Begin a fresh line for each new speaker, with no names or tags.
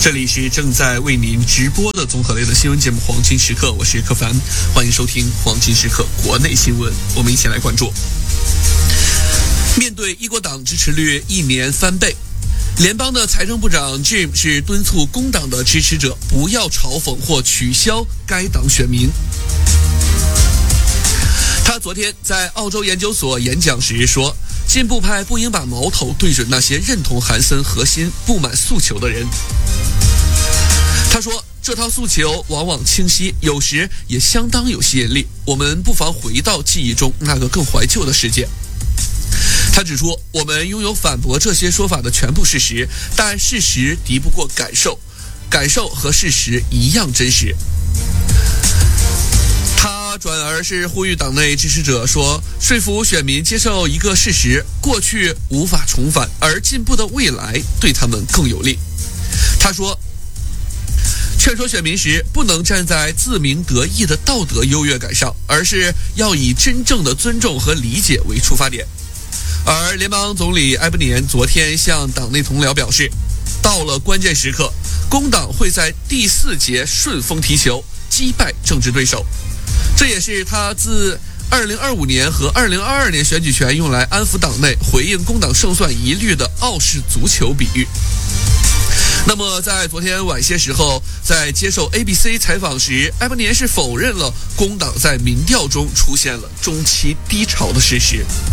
这里是正在为您直播的综合类的新闻节目《黄金时刻》，我是柯凡，欢迎收听《黄金时刻》国内新闻。我们一起来关注。面对一国党支持率1年翻倍，联邦的财政部长 Jim 是敦促工党的支持者不要嘲讽或取消该党选民。他昨天在澳洲研究所演讲时说，进步派不应把矛头对准那些认同韩森核心不满诉求的人。他说，这套诉求往往清晰，有时也相当有吸引力，我们不妨回到记忆中那个更怀旧的世界。他指出，我们拥有反驳这些说法的全部事实，但事实敌不过感受，感受和事实一样真实。他转而是呼吁党内支持者说，说服选民接受一个事实，过去无法重返，而进步的未来对他们更有利。他说，劝说选民时不能站在自鸣得意的道德优越感上，而是要以真正的尊重和理解为出发点。而联邦总理埃伯尼恩昨天向党内同僚表示，到了关键时刻，工党会在第4节顺风踢球，击败政治对手。这也是他自2025年和2022年选举权用来安抚党内、回应工党胜算疑虑的澳式足球比喻。那么在昨天晚些时候，在接受 ABC 采访时，埃伯尼恩是否认了工党在民调中出现了中期低潮的事实。